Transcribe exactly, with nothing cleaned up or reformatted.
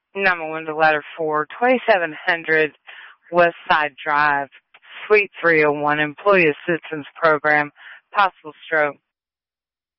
Number one to letter four, twenty-seven hundred West Side Drive, Suite three oh one, Employee Assistance Program, possible stroke.